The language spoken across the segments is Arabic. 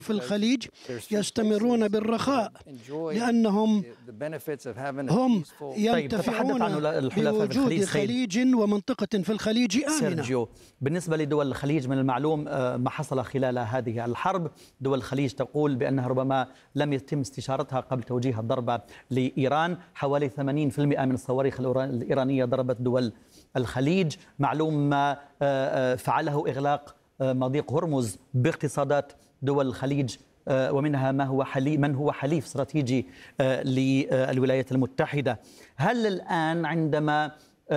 في الخليج يستمرون بالرخاء لأنهم هم ينتفعون بوجود خليج ومنطقة في الخليج آمنة. سيرجيو، بالنسبة لدول الخليج من المعلوم ما حصل خلال هذه الحرب. دول الخليج تقول بأنها ربما لم يتم استشارتها قبل توجيه الضربة لإيران. حوالي 80% من الصواريخ الإيرانية ضربت دول الخليج. معلوم ما فعله إغلاق مضيق هرمز باقتصادات دول الخليج، ومنها من هو حليف استراتيجي للولايات المتحدة. هل الآن عندما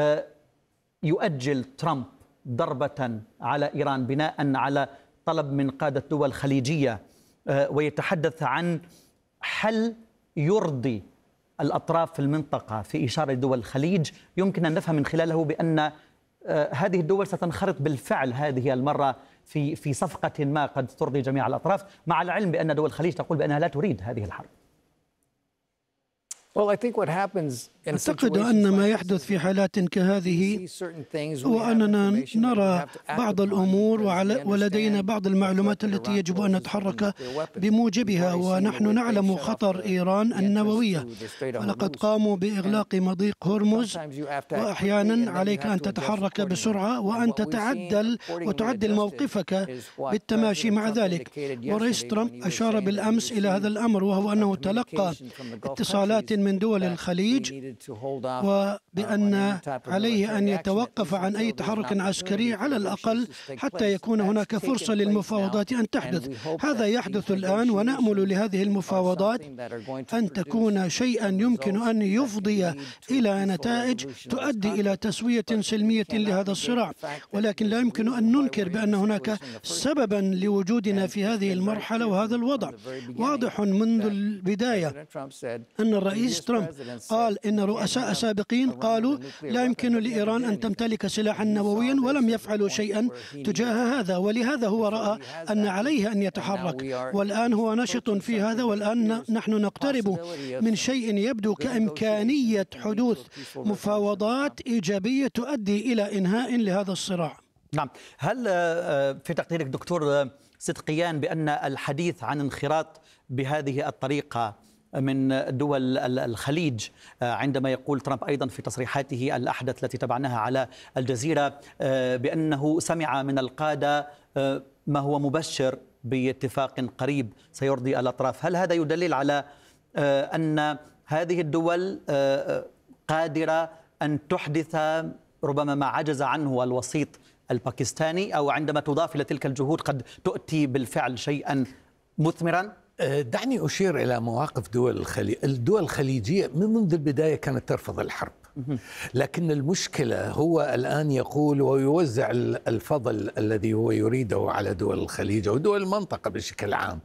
يؤجل ترامب ضربة على إيران بناء على طلب من قادة دول خليجية ويتحدث عن حل يرضي الأطراف في المنطقة في إشارة دول الخليج، يمكن أن نفهم من خلاله بأن هذه الدول ستنخرط بالفعل هذه المرة في صفقة ما قد ترضي جميع الأطراف، مع العلم بأن دول الخليج تقول بأنها لا تريد هذه الحرب؟ أعتقد أن ما يحدث في حالات كهذه هو أننا نرى بعض الأمور ولدينا بعض المعلومات التي يجب أن نتحرك بموجبها، ونحن نعلم خطر إيران النووية، ولقد قاموا بإغلاق مضيق هرمز، وأحيانا عليك أن تتحرك بسرعة وأن تعدل موقفك بالتماشي مع ذلك. والرئيس ترامب أشار بالأمس إلى هذا الأمر، وهو أنه تلقى اتصالات من دول الخليج وبأن عليه أن يتوقف عن أي تحرك عسكري على الأقل حتى يكون هناك فرصة للمفاوضات أن تحدث. هذا يحدث الآن، ونأمل لهذه المفاوضات أن تكون شيئا يمكن أن يفضي إلى نتائج تؤدي إلى تسوية سلمية لهذا الصراع. ولكن لا يمكن أن ننكر بأن هناك سببا لوجودنا في هذه المرحلة وهذا الوضع. واضح منذ البداية أن الرئيس ترامب قال إن رؤساء سابقين قالوا لا يمكن لإيران أن تمتلك سلاحا نوويا ولم يفعلوا شيئا تجاه هذا، ولهذا هو رأى أن عليه أن يتحرك، والآن هو نشط في هذا. والآن نحن نقترب من شيء يبدو كإمكانية حدوث مفاوضات إيجابية تؤدي إلى إنهاء لهذا الصراع. نعم. هل في تقديرك دكتور صدقيان بأن الحديث عن انخراط بهذه الطريقة من دول الخليج، عندما يقول ترامب أيضا في تصريحاته الأحدث التي تبعناها على الجزيرة بأنه سمع من القادة ما هو مبشر باتفاق قريب سيرضي الأطراف، هل هذا يدلل على أن هذه الدول قادرة أن تحدث ربما ما عجز عنه الوسيط الباكستاني، أو عندما تضاف إلى تلك الجهود قد تؤتي بالفعل شيئا مثمرا؟ دعني أشير إلى مواقف دول الخليج. الدول الخليجية منذ البداية كانت ترفض الحرب، لكن المشكلة هو الآن يقول ويوزع الفضل الذي هو يريده على دول الخليج أو دول المنطقة بشكل عام.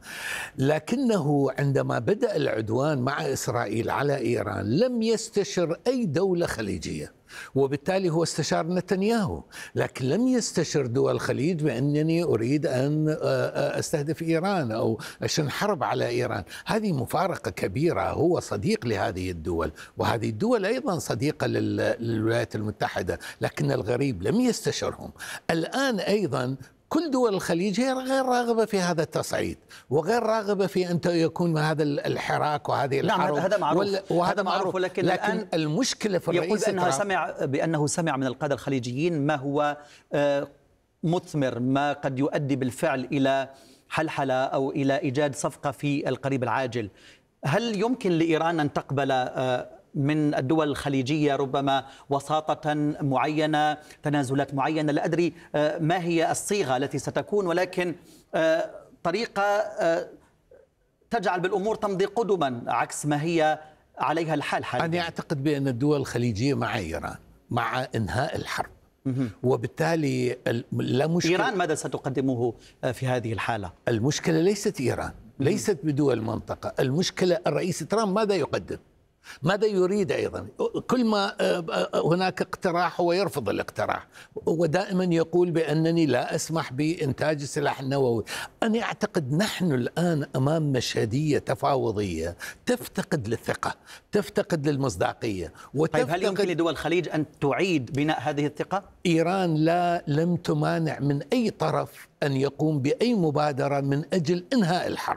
لكنه عندما بدأ العدوان مع إسرائيل على إيران لم يستشر أي دولة خليجية، وبالتالي هو استشار نتنياهو، لكن لم يستشر دول الخليج بأنني أريد أن أستهدف إيران أو أشن حرب على إيران. هذه مفارقة كبيرة. هو صديق لهذه الدول، وهذه الدول أيضا صديقة للولايات المتحدة، لكن الغريب لم يستشرهم. الآن أيضا كل دول الخليج هي غير راغبة في هذا التصعيد، وغير راغبة في أن يكون هذا الحراك وهذه الحرب. نعم، هذا معروف، وهذا معروف. لكن الآن المشكلة في الرئيس يقول بأنه سمع من القادة الخليجيين ما هو مثمر، ما قد يؤدي بالفعل إلى حلحلة أو إلى إيجاد صفقة في القريب العاجل. هل يمكن لإيران أن تقبل من الدول الخليجية ربما وساطة معينة، تنازلات معينة؟ لا أدري ما هي الصيغة التي ستكون، ولكن طريقة تجعل بالأمور تمضي قدما عكس ما هي عليها الحال حاليا. أنا أعتقد بأن الدول الخليجية مع إيران مع إنهاء الحرب، وبالتالي لا مشكلة. إيران ماذا ستقدمه في هذه الحالة؟ المشكلة ليست إيران، ليست بدول المنطقة. المشكلة الرئيس ترامب ماذا يقدم، ماذا يريد. أيضا كل ما هناك اقتراح هو يرفض الاقتراح، ودائما يقول بأنني لا أسمح بإنتاج السلاح النووي. أنا أعتقد نحن الآن أمام مشهدية تفاوضية تفتقد للثقة، تفتقد للمصداقية. طيب هل يمكن لدول الخليج أن تعيد بناء هذه الثقة؟ إيران لم تمانع من أي طرف أن يقوم بأي مبادرة من أجل إنهاء الحرب.